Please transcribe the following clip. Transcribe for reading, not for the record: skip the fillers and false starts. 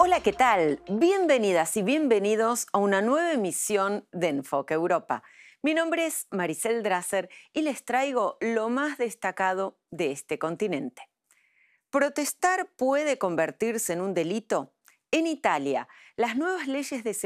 Hola, ¿qué tal? Bienvenidas y bienvenidos a una nueva emisión de Enfoque Europa. Mi nombre es Maricel Drasser y les traigo lo más destacado de este continente. ¿Protestar puede convertirse en un delito? En Italia, las nuevas leyes de